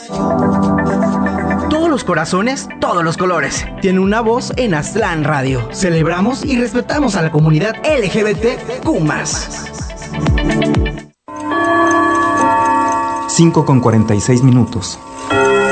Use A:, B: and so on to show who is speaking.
A: Todos los corazones, todos los colores. Tiene una voz en Aztlán Radio. Celebramos y respetamos a la comunidad LGBTQ+.
B: 5:46 minutos.